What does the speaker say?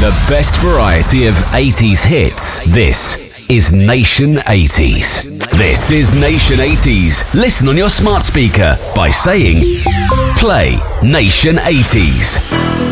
The best variety of 80s hits. This is Nation 80s. This is Nation 80s. Listen on your smart speaker by saying, play Nation 80s.